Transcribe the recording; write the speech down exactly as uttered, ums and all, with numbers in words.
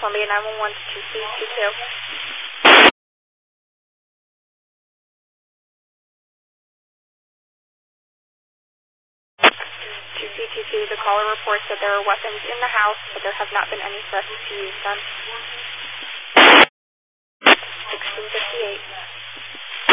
Columbia nine one one to two C two two. two C two two, the caller reports that there are weapons in the house, but there have not been any threats to use them.